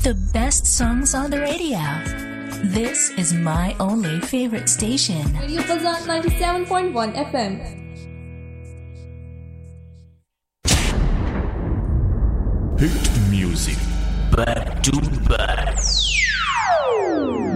The best songs on the radio. This is my only favorite station. Radio Fazan 97.1 FM. Hit music back to back.